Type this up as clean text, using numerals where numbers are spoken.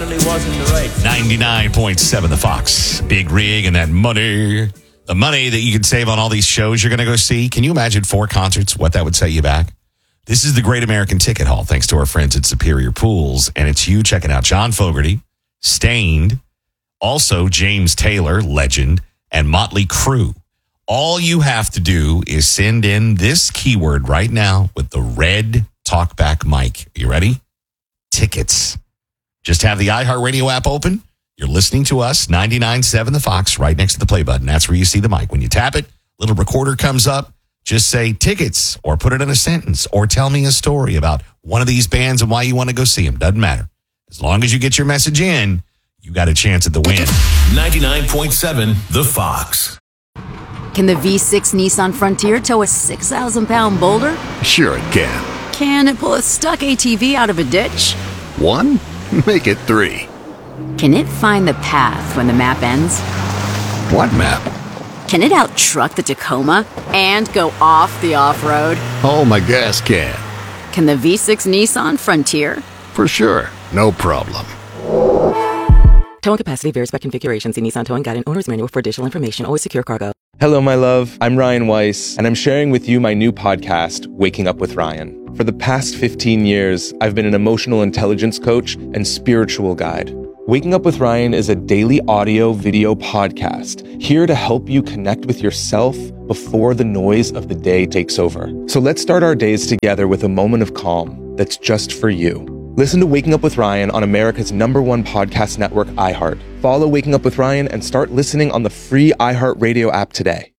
definitely wasn't the right. 99.7 The Fox. Big rig and that money. The money that you can save on all these shows you're going to go see. Can you imagine 4 concerts, what that would set you back? This is the Great American Ticket Hall, thanks to our friends at Superior Pools. And it's you checking out John Fogerty, Stained, also James Taylor, legend, and Motley Crue. All you have to do is send in this keyword right now with the red talkback mic. You ready? Tickets. Just have the iHeartRadio app open. You're listening to us, 99.7 The Fox, right next to the play button. That's where you see the mic. When you tap it, little recorder comes up. Just say tickets or put it in a sentence or tell me a story about one of these bands and why you want to go see them. Doesn't matter. As long as you get your message in, you got a chance at the win. 99.7 The Fox. Can the V6 Nissan Frontier tow a 6,000-pound boulder? Sure it can. Can it pull a stuck ATV out of a ditch? 1? Make it 3. Can it find the path when the map ends? What map? Can it out-truck the Tacoma and go off the off-road? Oh, my gas can. Can the V6 Nissan Frontier? For sure. No problem. Towing capacity varies by configuration. See Nissan Towing Guide and Owner's Manual for additional information. Always secure cargo. Hello, my love. I'm Ryan Weiss, and I'm sharing with you my new podcast, Waking Up with Ryan. For the past 15 years, I've been an emotional intelligence coach and spiritual guide. Waking Up with Ryan is a daily audio-video podcast here to help you connect with yourself before the noise of the day takes over. So let's start our days together with a moment of calm that's just for you. Listen to Waking Up with Ryan on America's #1 podcast network, iHeart. Follow Waking Up with Ryan and start listening on the free iHeartRadio app today.